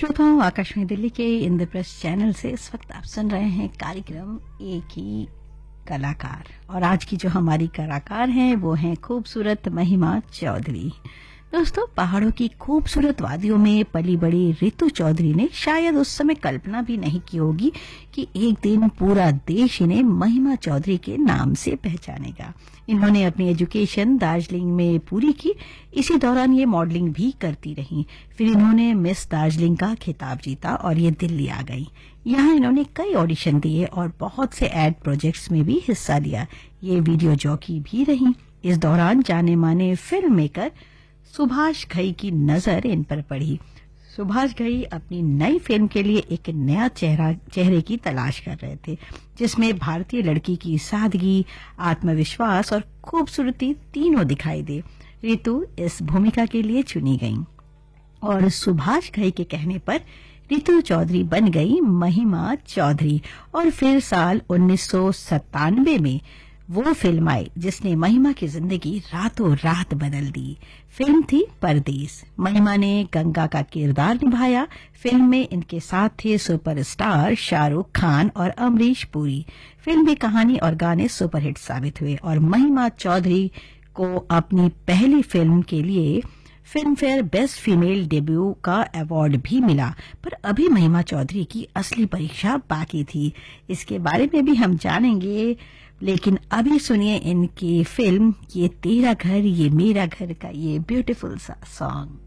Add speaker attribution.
Speaker 1: श्रोताओं, आकाशवाणी दिल्ली के इंद्रप्रस्थ चैनल से इस वक्त आप सुन रहे हैं कार्यक्रम एक ही कलाकार। और आज की जो हमारी कलाकार हैं वो हैं खूबसूरत महिमा चौधरी। दोस्तों, पहाड़ों की खूबसूरत वादियों में पली बड़ी रितु चौधरी ने शायद उस समय कल्पना भी नहीं की होगी कि एक दिन पूरा देश इन्हें महिमा चौधरी के नाम से पहचानेगा। इन्होंने अपनी एजुकेशन दार्जिलिंग में पूरी की। इसी दौरान ये मॉडलिंग भी करती रहीं। फिर इन्होंने मिस दार्जिलिंग का खिताब जीता और ये दिल्ली आ गई। यहाँ इन्होंने कई ऑडिशन दिए और बहुत से एड प्रोजेक्ट्स में भी हिस्सा लिया। ये वीडियो जॉकी भी रहीं। इस दौरान जाने माने फिल्म मेकर सुभाष घई की नजर इन पर पड़ी। सुभाष घई अपनी नई फिल्म के लिए एक नया चेहरे की तलाश कर रहे थे, जिसमें भारतीय लड़की की सादगी, आत्मविश्वास और खूबसूरती तीनों दिखाई दे। रितु इस भूमिका के लिए चुनी गईं और सुभाष घई के कहने पर रितु चौधरी बन गई महिमा चौधरी। और फिर साल 1997 में वो फिल्म आई जिसने महिमा की जिंदगी रातों रात बदल दी। फिल्म थी परदेस। महिमा ने गंगा का किरदार निभाया। फिल्म में इनके साथ थे सुपरस्टार शाहरुख खान और अमरीश पुरी। फिल्म की कहानी और गाने सुपरहिट साबित हुए और महिमा चौधरी को अपनी पहली फिल्म के लिए film fair best female debut का अवार्ड भी मिला। पर अभी महिमा चौधरी की असली परीक्षा बाकी थी। इसके बारे में भी हम जानेंगे, लेकिन अभी सुनिए इनकी फिल्म ये तेरा घर ये मेरा घर का ये ब्यूटीफुल सा सॉन्ग।